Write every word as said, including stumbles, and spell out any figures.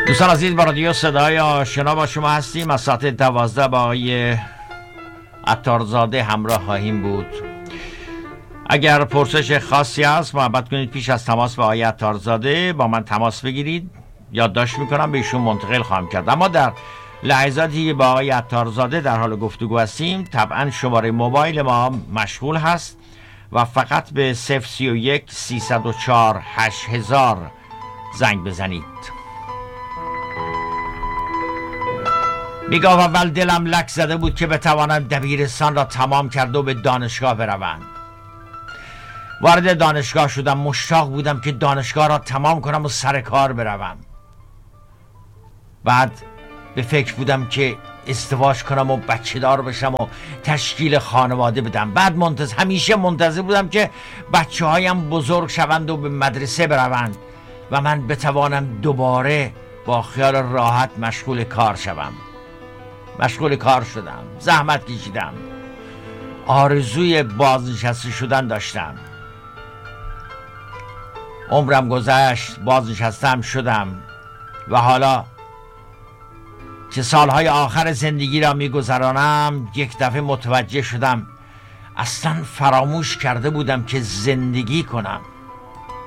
دوستان عزیز، با رادیو صدای آشنا با شما هستیم. از ساعت دوازده با آقای عطارزاده همراه خواهیم بود. اگر پرسش خاصی هست محبت کنید پیش از تماس با آقای عطارزاده با من تماس بگیرید. یادداشت میکنم به ایشون منتقل خواهم کرد. اما در لحظاتی که با آقای عطارزاده در حال گفتگو هستیم طبعا شماره موبایل ما مشغول هست و فقط به صفر سی و یک سیصد و چهار هشت هزار زنگ بزنید. میگه اول دلم لک زده بود که بتوانم دبیرستان را تمام کرد و به دانشگاه بروم. وارد دانشگاه شدم، مشتاق بودم که دانشگاه را تمام کنم و سر کار بروم. بعد به فکر بودم که ازدواج کنم و بچه دار بشم و تشکیل خانواده بدم. بعد منتظر همیشه منتظر بودم که بچه هایم بزرگ شوند و به مدرسه بروند و من بتوانم دوباره با خیال راحت مشغول کار شوم. مشغول کار شدم، زحمت کشیدم، آرزوی بازنشسته شدن داشتم. عمرم گذشت، بازنشستم شدم و حالا که سالهای آخر زندگی را میگذرانم یک دفعه متوجه شدم اصلا فراموش کرده بودم که زندگی کنم.